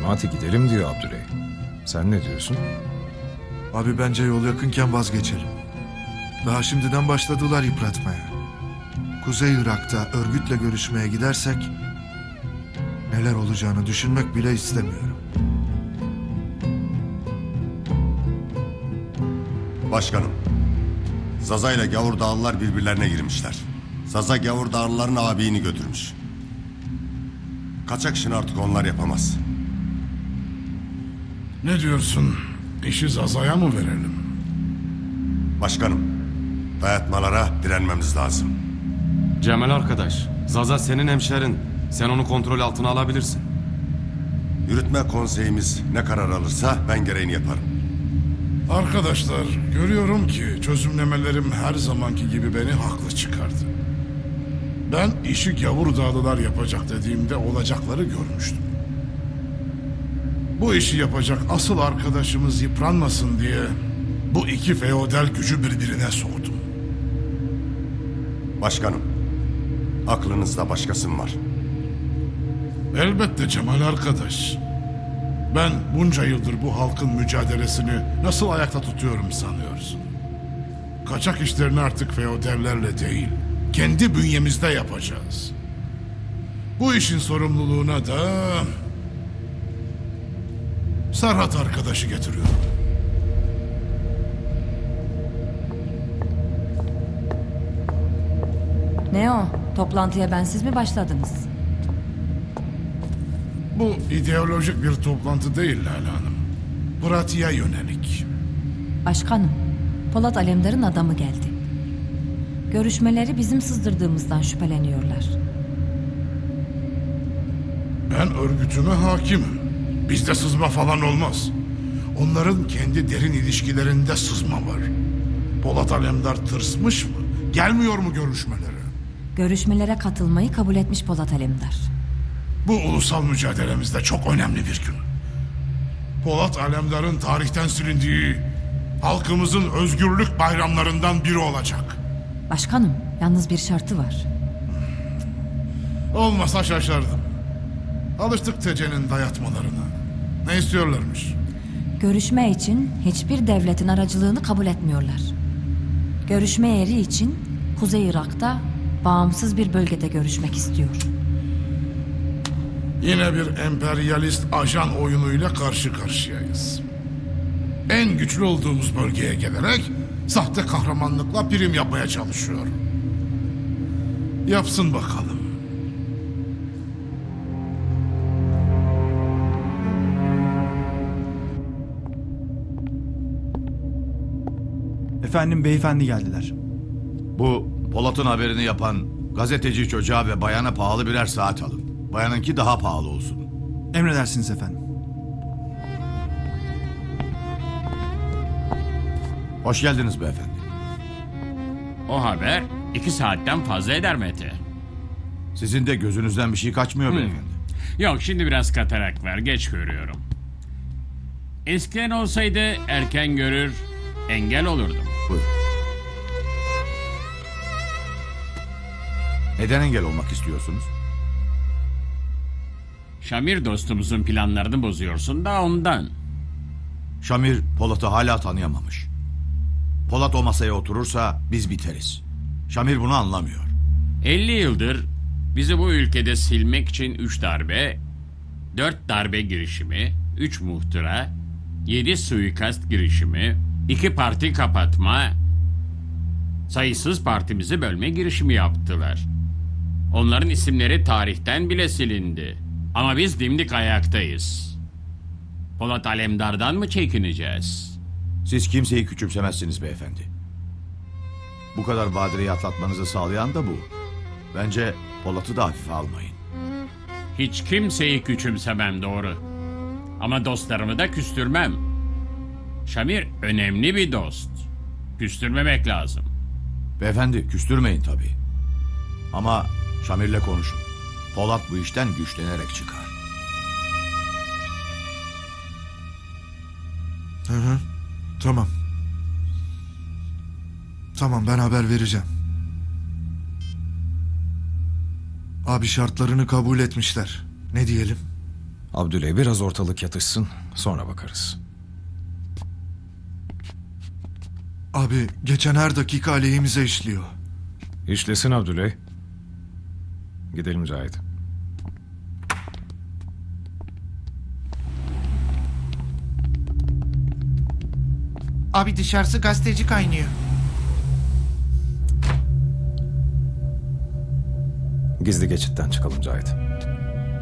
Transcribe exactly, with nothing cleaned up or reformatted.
Memati gidelim diyor Abdüley. Sen ne diyorsun? Abi bence yol yakınken vazgeçelim. Daha şimdiden başladılar yıpratmaya. Kuzey Irak'ta örgütle görüşmeye gidersek neler olacağını düşünmek bile istemiyorum. Başkanım, Zaza ile Gavur Dağlılar birbirlerine girmişler. Zaza Gavur Dağlıların abini götürmüş. Kaçak işini artık onlar yapamaz. Ne diyorsun? İşi Zaza'ya mı verelim? Başkanım, dayatmalara direnmemiz lazım. Cemal arkadaş, Zaza senin hemşerin. Sen onu kontrol altına alabilirsin. Yürütme konseyimiz ne karar alırsa ben gereğini yaparım. Arkadaşlar, görüyorum ki çözümlemelerim her zamanki gibi beni haklı çıkardı. Ben işi Gavur Dağlılar yapacak dediğimde olacakları görmüştüm. Bu işi yapacak asıl arkadaşımız yıpranmasın diye bu iki feodal gücü birbirine soktum. Başkanım, aklınızda başkası var. Elbette Cemal arkadaş. Ben bunca yıldır bu halkın mücadelesini nasıl ayakta tutuyorum sanıyorsun? Kaçak işlerini artık feodallerle değil, kendi bünyemizde yapacağız. Bu işin sorumluluğuna da Serhat arkadaşı getiriyorum. Ne o? Toplantıya bensiz mi başladınız? Bu ideolojik bir toplantı değil Lale Hanım. Pratiğe yönelik. Başkanım, Polat Alemdar'ın adamı geldi. Görüşmeleri bizim sızdırdığımızdan şüpheleniyorlar. Ben örgütüme hakimim. Bizde sızma falan olmaz. Onların kendi derin ilişkilerinde sızma var. Polat Alemdar tırsmış mı? Gelmiyor mu görüşmelere? Görüşmelere katılmayı kabul etmiş Polat Alemdar. Bu ulusal mücadelemizde çok önemli bir gün. Polat Alemdar'ın tarihten silindiği, halkımızın özgürlük bayramlarından biri olacak. Başkanım, yalnız bir şartı var. Olmasa şaşardım. Alıştık Tece'nin dayatmalarına. Ne istiyorlarmış? Görüşme için hiçbir devletin aracılığını kabul etmiyorlar. Görüşme yeri için Kuzey Irak'ta bağımsız bir bölgede görüşmek istiyor. Yine bir emperyalist ajan oyunuyla karşı karşıyayız. En güçlü olduğumuz bölgeye gelerek sahte kahramanlıkla prim yapmaya çalışıyor. Yapsın bakalım. Efendim, beyefendi geldiler. Bu Polat'ın haberini yapan gazeteci çocuğa ve bayana pahalı birer saat alın. Bayanınki daha pahalı olsun. Emredersiniz efendim. Hoş geldiniz beyefendi. O haber iki saatten fazla eder Mete. Sizin de gözünüzden bir şey kaçmıyor Hmm. beyefendi. Yok, şimdi biraz katarak var, geç görüyorum. Eskiden olsaydı erken görür, engel olurdum. Buyurun. Neden engel olmak istiyorsunuz? Şamir dostumuzun planlarını bozuyorsun da ondan. Şamir Polat'ı hala tanıyamamış. Polat o masaya oturursa biz biteriz. Şamir bunu anlamıyor. elli yıldır bizi bu ülkede silmek için üç darbe, dört darbe girişimi, üç muhtıra, yedi suikast girişimi, iki parti kapatma, sayısız partimizi bölme girişimi yaptılar. Onların isimleri tarihten bile silindi. Ama biz dimdik ayaktayız. Polat Alemdar'dan mı çekineceğiz? Siz kimseyi küçümsemezsiniz beyefendi. Bu kadar badireyi atlatmanızı sağlayan da bu. Bence Polat'ı da hafife almayın. Hiç kimseyi küçümsemem, doğru. Ama dostlarımı da küstürmem. Şamir önemli bir dost. Küstürmemek lazım. Beyefendi küstürmeyin tabii. Ama Şamir'le konuşun. Polat bu işten güçlenerek çıkar. Hı hı. Tamam. Tamam, ben haber vereceğim. Abi şartlarını kabul etmişler. Ne diyelim? Abdüley biraz ortalık yatışsın, sonra bakarız. Abi geçen her dakika aleyhimize işliyor. İşlesin Abdüley. Gidelim Cahit. Abi dışarısı gazeteci kaynıyor. Gizli geçitten çıkalım Cahit.